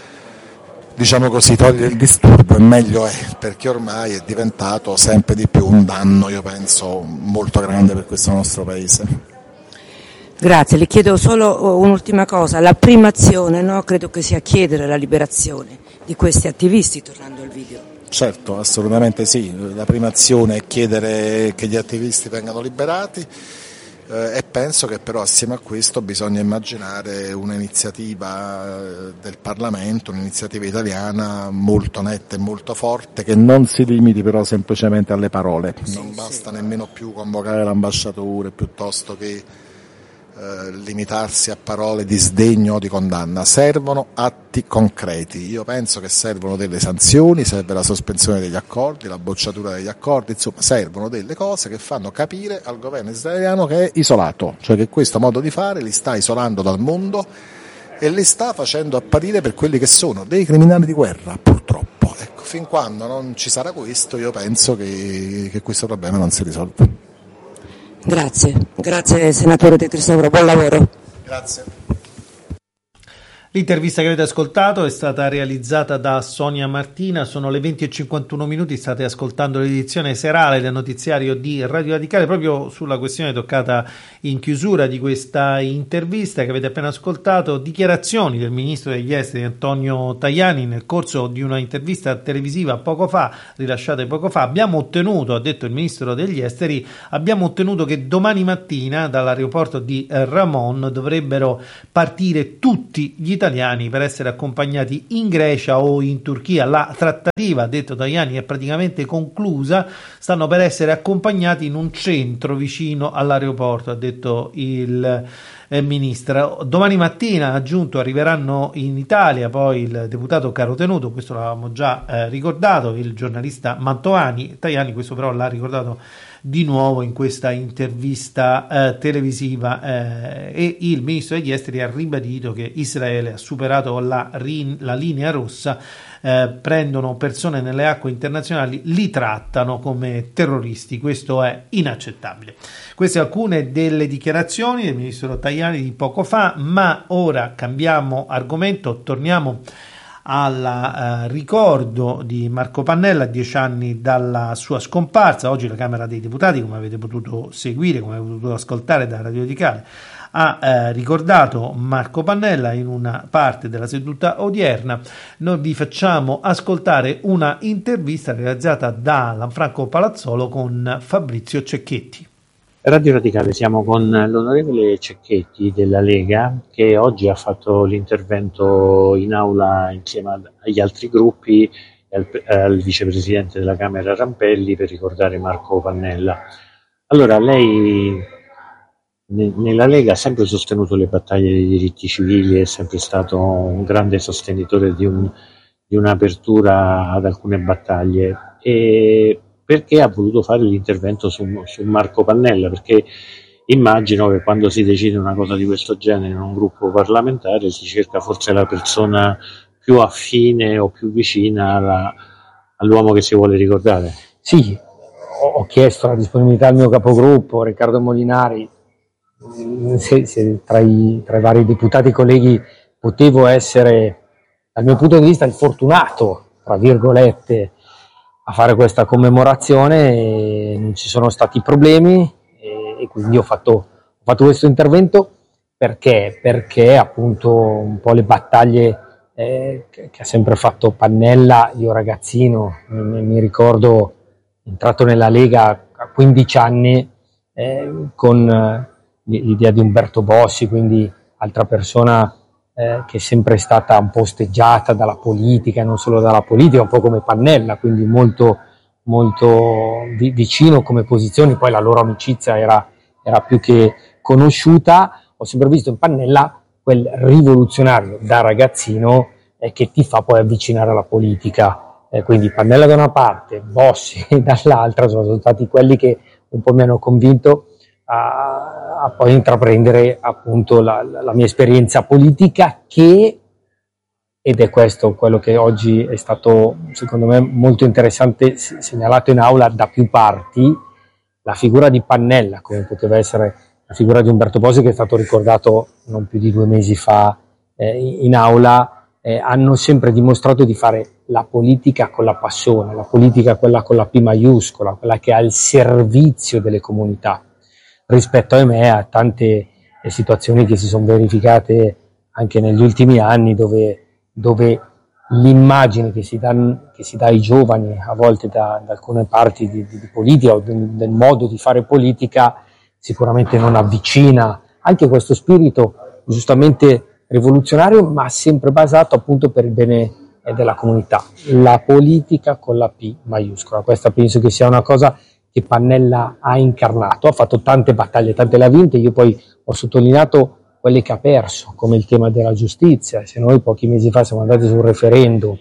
diciamo così, toglie il disturbo e meglio è, perché ormai è diventato sempre di più un danno, io penso, molto grande per questo nostro paese. Grazie, le chiedo solo un'ultima cosa, la prima azione, no? Credo che sia chiedere la liberazione di questi attivisti, tornando al video. Certo, assolutamente sì, la prima azione è chiedere che gli attivisti vengano liberati, eh, e penso che però assieme a questo bisogna immaginare un'iniziativa del Parlamento, un'iniziativa italiana molto netta e molto forte, che non si limiti però semplicemente alle parole, non basta nemmeno più convocare l'ambasciatore piuttosto che eh, limitarsi a parole di sdegno o di condanna, servono atti concreti. Io penso che servono delle sanzioni, serve la sospensione degli accordi, la bocciatura degli accordi, insomma servono delle cose che fanno capire al governo israeliano che è isolato, cioè che questo modo di fare li sta isolando dal mondo e li sta facendo apparire per quelli che sono dei criminali di guerra, purtroppo. Ecco, fin quando non ci sarà questo, io penso che, che questo problema non si risolve. Grazie, grazie senatore De Cristofaro, buon lavoro. Grazie. L'intervista che avete ascoltato è stata realizzata da Sonia Martina, sono le venti e cinquantuno minuti, state ascoltando l'edizione serale del notiziario di Radio Radicale proprio sulla questione toccata in chiusura di questa intervista che avete appena ascoltato, dichiarazioni del ministro degli esteri Antonio Tajani nel corso di una intervista televisiva poco fa, rilasciata poco fa. Abbiamo ottenuto, ha detto il ministro degli esteri, abbiamo ottenuto che domani mattina dall'aeroporto di Ramon dovrebbero partire tutti gli italiani italiani per essere accompagnati in Grecia o in Turchia. La trattativa, ha detto Tajani, è praticamente conclusa, stanno per essere accompagnati in un centro vicino all'aeroporto, ha detto il eh, ministro. Domani mattina, ha aggiunto, arriveranno in Italia poi il deputato Carotenuto, questo l'avevamo già eh, ricordato, il giornalista Mantovani. Tajani questo però l'ha ricordato di nuovo in questa intervista eh, televisiva eh, e il ministro degli esteri ha ribadito che Israele ha superato la, rin- la linea rossa, eh, prendono persone nelle acque internazionali, li trattano come terroristi, questo è inaccettabile. Queste alcune delle dichiarazioni del ministro Tajani di poco fa, ma ora cambiamo argomento, torniamo al uh, ricordo di Marco Pannella, dieci anni dalla sua scomparsa. Oggi la Camera dei Deputati, come avete potuto seguire, come avete potuto ascoltare da Radio Radicale, ha eh, ricordato Marco Pannella in una parte della seduta odierna. Noi vi facciamo ascoltare una intervista realizzata da Lanfranco Palazzolo con Fabrizio Cecchetti. Radio Radicale, siamo con l'onorevole Cecchetti della Lega, che oggi ha fatto l'intervento in aula insieme agli altri gruppi e al, al vicepresidente della Camera Rampelli per ricordare Marco Pannella. Allora, lei ne, nella Lega ha sempre sostenuto le battaglie dei diritti civili, è sempre stato un grande sostenitore di, un, di un'apertura ad alcune battaglie. E perché ha voluto fare l'intervento su, su Marco Pannella? Perché immagino che quando si decide una cosa di questo genere in un gruppo parlamentare si cerca forse la persona più affine o più vicina alla, all'uomo che si vuole ricordare. Sì, ho chiesto la disponibilità al mio capogruppo Riccardo Molinari, se, se tra, i, tra i vari deputati colleghi potevo essere, dal mio punto di vista, il fortunato, tra virgolette, a fare questa commemorazione, e non ci sono stati problemi e, e quindi ho fatto, ho fatto questo intervento perché, perché appunto un po' le battaglie eh, che, che ha sempre fatto Pannella. Io ragazzino mi, mi ricordo entrato nella Lega a quindici anni eh, con eh, l'idea di Umberto Bossi, quindi altra persona Eh, che è sempre stata un po' osteggiata dalla politica, non solo dalla politica, un po' come Pannella, quindi molto, molto vi- vicino come posizioni. Poi la loro amicizia era, era più che conosciuta. Ho sempre visto in Pannella quel rivoluzionario da ragazzino eh, che ti fa poi avvicinare alla politica. Eh, quindi Pannella da una parte, Bossi dall'altra sono stati quelli che un po' mi hanno convinto A, a poi intraprendere appunto la, la mia esperienza politica, che, ed è questo quello che oggi è stato secondo me molto interessante segnalato in aula da più parti, la figura di Pannella, come poteva essere la figura di Umberto Bossi, che è stato ricordato non più di due mesi fa eh, in aula, eh, hanno sempre dimostrato di fare la politica con la passione, la politica quella con la P maiuscola, quella che è al servizio delle comunità, rispetto a me a tante situazioni che si sono verificate anche negli ultimi anni, dove, dove l'immagine che si, dà, che si dà ai giovani a volte da, da alcune parti di, di, di politica o del, del modo di fare politica sicuramente non avvicina anche questo spirito giustamente rivoluzionario, ma sempre basato appunto per il bene della comunità, la politica con la P maiuscola. Questa penso che sia una cosa che Pannella ha incarnato. Ha fatto tante battaglie, tante le ha vinte. Io poi ho sottolineato quelle che ha perso, come il tema della giustizia. Se noi pochi mesi fa siamo andati sul referendum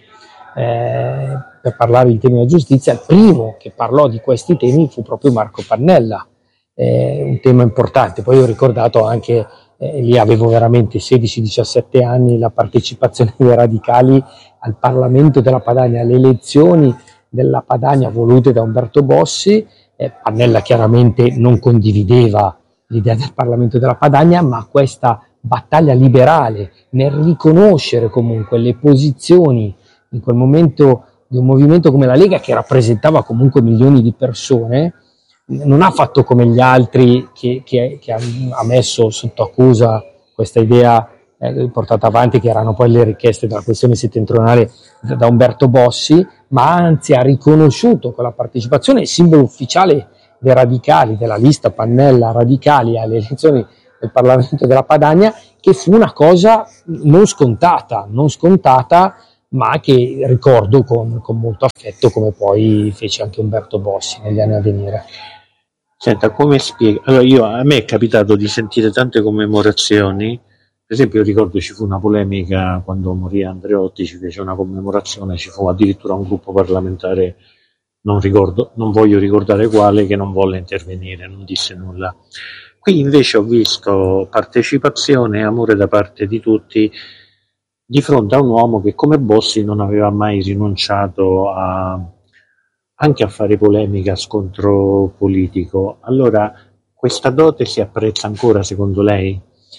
eh, per parlare di temi della giustizia, il primo che parlò di questi temi fu proprio Marco Pannella, eh, un tema importante. Poi ho ricordato anche, eh, lì avevo veramente sedici diciassette anni, la partecipazione dei radicali al Parlamento della Padania, alle elezioni della Padania volute da Umberto Bossi. eh, Pannella chiaramente non condivideva l'idea del Parlamento della Padania, ma questa battaglia liberale nel riconoscere comunque le posizioni in quel momento di un movimento come la Lega, che rappresentava comunque milioni di persone, non ha fatto come gli altri che, che, che ha messo sotto accusa questa idea eh, portata avanti, che erano poi le richieste della questione settentrionale da Umberto Bossi, ma anzi ha riconosciuto con la partecipazione il simbolo ufficiale dei radicali, della lista Pannella radicali alle elezioni del Parlamento della Padania, che fu una cosa non scontata, non scontata, ma che ricordo con, con molto affetto, come poi fece anche Umberto Bossi negli anni a venire. Senta, come spiega? Allora, io, a me è capitato di sentire tante commemorazioni. Per esempio, io ricordo ci fu una polemica quando morì Andreotti, ci fece una commemorazione, ci fu addirittura un gruppo parlamentare, non ricordo, non voglio ricordare quale, che non volle intervenire, non disse nulla. Qui invece ho visto partecipazione e amore da parte di tutti di fronte a un uomo che come Bossi non aveva mai rinunciato a, anche a fare polemica, scontro politico. Allora, questa dote si apprezza ancora secondo lei?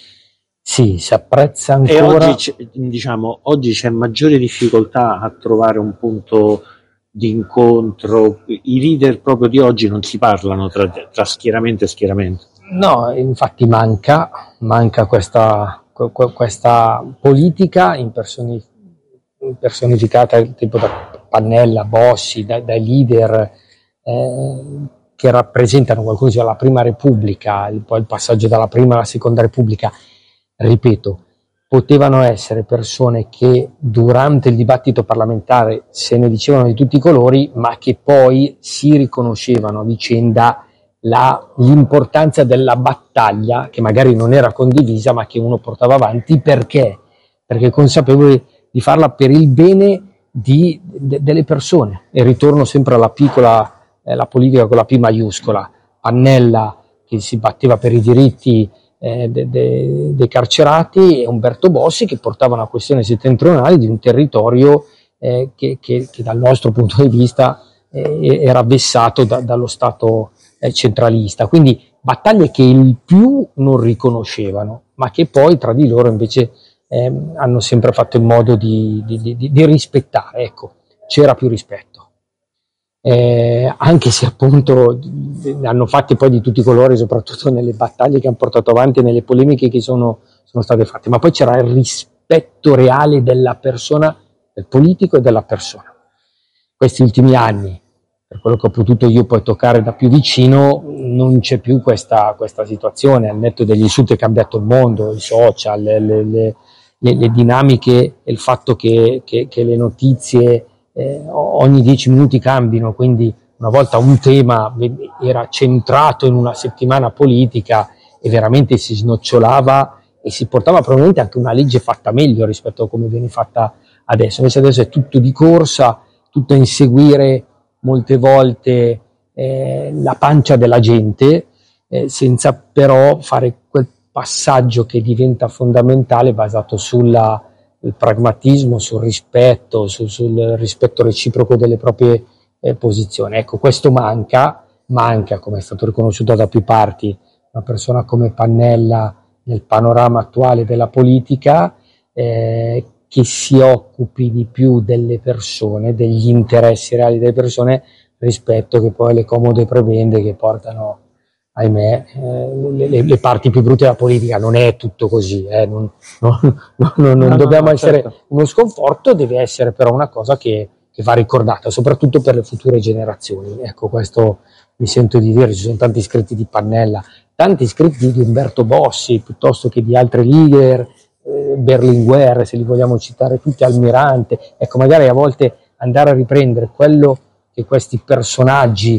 Sì, si apprezza ancora. E oggi, c'è, diciamo, oggi c'è maggiore difficoltà a trovare un punto di incontro. I leader proprio di oggi non si parlano tra, tra schieramento e schieramento. No, infatti manca, manca questa, questa politica impersoni, impersonificata tipo da Pannella, Bossi, dai, dai leader eh, che rappresentano, qualcuno dice, la prima Repubblica, il, poi il passaggio dalla prima alla seconda Repubblica. Ripeto, potevano essere persone che durante il dibattito parlamentare se ne dicevano di tutti i colori, ma che poi si riconoscevano a vicenda la, l'importanza della battaglia, che magari non era condivisa, ma che uno portava avanti. Perché? Perché consapevoli di farla per il bene di, de, delle persone. E ritorno sempre alla piccola, eh, la politica con la P maiuscola. Pannella che si batteva per i diritti eh, dei de, de carcerati, e Umberto Bossi che portava una questione settentrionale di un territorio eh, che, che, che dal nostro punto di vista eh, era vessato da, dallo Stato eh, centralista. Quindi battaglie che il più non riconoscevano, ma che poi tra di loro invece eh, hanno sempre fatto in modo di, di, di, di rispettare. Ecco, c'era più rispetto. Eh, anche se appunto ne hanno fatti poi di tutti i colori, soprattutto nelle battaglie che hanno portato avanti e nelle polemiche che sono, sono state fatte, ma poi c'era il rispetto reale della persona, del politico e della persona. Questi ultimi anni, per quello che ho potuto io poi toccare da più vicino, non c'è più questa, questa situazione. Al netto degli insulti è cambiato il mondo, i social, le, le, le, le dinamiche e il fatto che, che, che le notizie Eh, ogni dieci minuti cambino, quindi una volta un tema era centrato in una settimana politica e veramente si snocciolava e si portava probabilmente anche una legge fatta meglio rispetto a come viene fatta adesso. Invece adesso è tutto di corsa, tutto a inseguire molte volte eh, la pancia della gente, eh, senza però fare quel passaggio che diventa fondamentale, basato sulla il pragmatismo, sul rispetto, sul, sul rispetto reciproco delle proprie eh, posizioni. Ecco, questo manca, manca, come è stato riconosciuto da più parti, una persona come Pannella nel panorama attuale della politica, eh, che si occupi di più delle persone, degli interessi reali delle persone, rispetto che poi le comode prebende che portano, ahimè, eh, le, le parti più brutte della politica. Non è tutto così, eh, non, non, non, non no, dobbiamo no, no, essere certo. Uno sconforto, deve essere però una cosa che, che va ricordata, soprattutto per le future generazioni. Ecco, questo mi sento di dire. Ci sono tanti iscritti di Pannella, tanti iscritti di Umberto Bossi, piuttosto che di altri leader, eh, Berlinguer, se li vogliamo citare tutti, Almirante. Ecco, magari a volte andare a riprendere quello che questi personaggi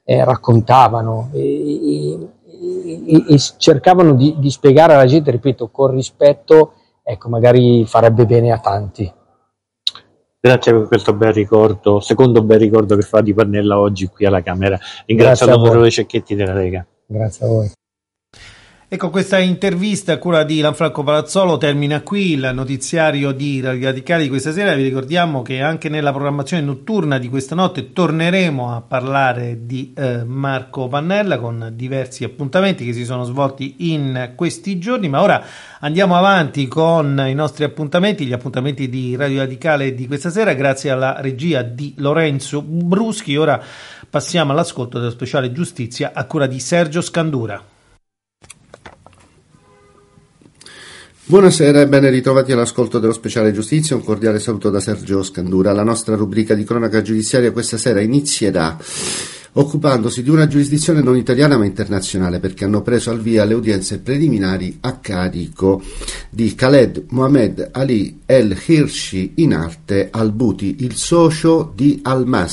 eh, raccontavano e, e, e cercavano di, di spiegare alla gente, ripeto, con rispetto, ecco, magari farebbe bene a tanti. Grazie per questo bel ricordo, secondo bel ricordo che fa di Pannella oggi qui alla Camera. Ringrazio l'onorevole Cecchetti della Lega. Grazie a voi. Ecco, questa intervista a cura di Lanfranco Palazzolo termina qui. Il notiziario di Radio Radicale di questa sera. Vi ricordiamo che anche nella programmazione notturna di questa notte torneremo a parlare di eh, Marco Pannella con diversi appuntamenti che si sono svolti in questi giorni, ma ora andiamo avanti con i nostri appuntamenti, gli appuntamenti di Radio Radicale di questa sera, grazie alla regia di Lorenzo Bruschi. Ora passiamo all'ascolto dello speciale giustizia a cura di Sergio Scandura. Buonasera e ben ritrovati all'ascolto dello speciale giustizia, un cordiale saluto da Sergio Scandura. La nostra rubrica di cronaca giudiziaria questa sera inizierà occupandosi di una giurisdizione non italiana ma internazionale, perché hanno preso al via le udienze preliminari a carico di Khaled Mohammed Ali El Hirshi in arte Al-Buti, il socio di Al-Mas,